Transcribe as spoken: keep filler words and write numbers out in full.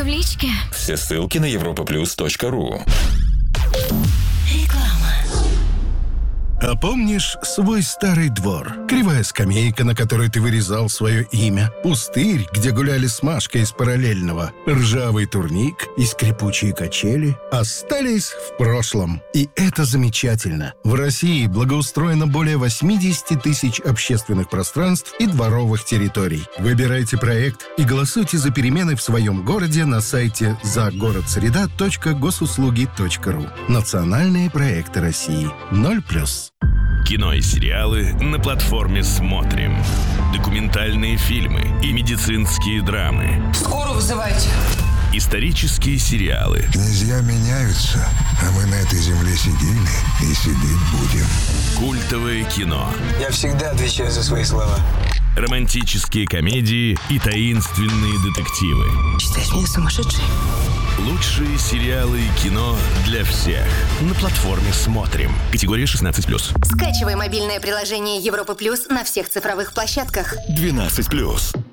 в личке. Все ссылки на европа плюс точка ру. Реклама. А помнишь свой старый двор? Кривая скамейка, на которой ты вырезал свое имя. Пустырь, где гуляли с Машкой из параллельного. Ржавый турник и скрипучие качели остались в прошлом. И это замечательно. В России благоустроено более восемьдесят тысяч общественных пространств и дворовых территорий. Выбирайте проект и голосуйте за перемены в своем городе на сайте загородсреда точка госуслуги точка ру. Национальные проекты России. ноль плюс. Кино и сериалы на платформе «Смотрим». Документальные фильмы и медицинские драмы. Скорую вызывайте. Исторические сериалы. Князья меняются, а мы на этой земле сидели и сидеть будем. Культовое кино. Я всегда отвечаю за свои слова. Романтические комедии и таинственные детективы. Считаешь меня сумасшедшей? Лучшие сериалы и кино для всех. На платформе «Смотрим». Категория шестнадцать плюс. Скачивай мобильное приложение Европа Плюс на всех цифровых площадках. двенадцать плюс.